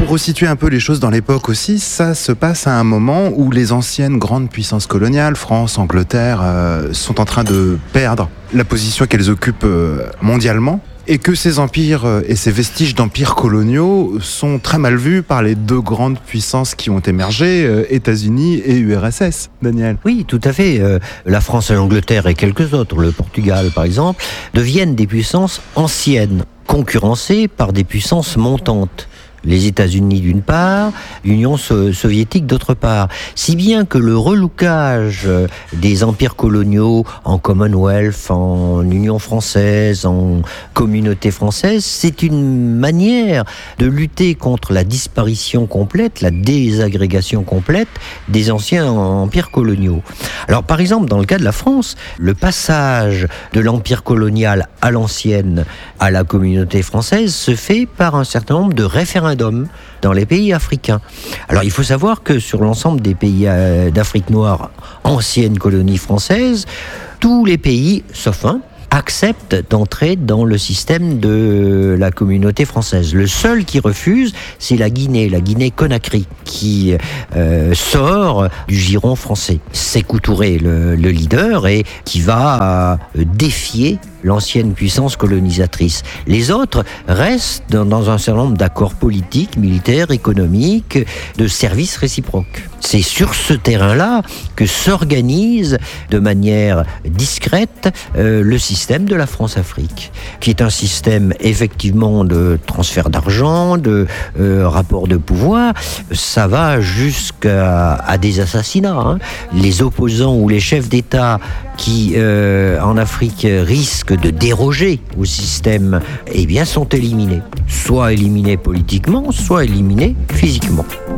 Pour resituer un peu les choses dans l'époque aussi, ça se passe à un moment où les anciennes grandes puissances coloniales, France, Angleterre, sont en train de perdre la position qu'elles occupent mondialement, et que ces empires et ces vestiges d'empires coloniaux sont très mal vus par les deux grandes puissances qui ont émergé, États-Unis et URSS. Daniel. Oui, tout à fait. La France et l'Angleterre et quelques autres, le Portugal par exemple, deviennent des puissances anciennes, concurrencées par des puissances montantes. Les États-Unis d'une part, l'Union soviétique d'autre part. Si bien que le relookage des empires coloniaux en Commonwealth, en Union française, en communauté française, c'est une manière de lutter contre la disparition complète, la désagrégation complète des anciens empires coloniaux. Alors par exemple, dans le cas de la France, le passage de l'empire colonial à l'ancienne à la communauté française se fait par un certain nombre de référendums dans les pays africains. Alors il faut savoir que sur l'ensemble des pays d'Afrique noire, ancienne colonie française, tous les pays, sauf un, acceptent d'entrer dans le système de la communauté française. Le seul qui refuse, c'est la Guinée-Conakry, qui sort du giron français. Sékou Touré, le leader, et qui va défier l'ancienne puissance colonisatrice. Les autres restent dans un certain nombre d'accords politiques, militaires, économiques, de services réciproques. C'est sur ce terrain-là que s'organise de manière discrète le système de la France-Afrique, qui est un système effectivement de transfert d'argent, de rapport de pouvoir. Ça va jusqu'à des assassinats. Hein. Les opposants ou les chefs d'État qui, en Afrique, risquent de déroger au système, eh bien, sont éliminés. Soit éliminés politiquement, soit éliminés physiquement.